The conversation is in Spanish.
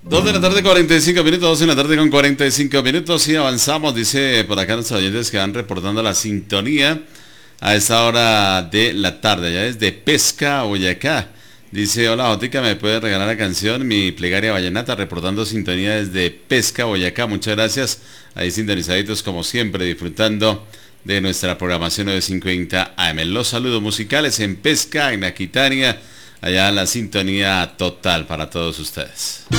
2 de la tarde, 45 minutos, 2 de la tarde con 45 minutos y avanzamos, dice por acá nuestros oyentes que van reportando la sintonía a esta hora de la tarde, ya desde Pesca, Boyacá. Dice, hola Jotica, ¿me puede regalar la canción? Mi plegaria vallenata, reportando sintonía desde Pesca, Boyacá. Muchas gracias, ahí sintonizaditos como siempre, disfrutando de nuestra programación 950 AM. Los saludos musicales en Pesca, en Aquitania, allá la sintonía total para todos ustedes.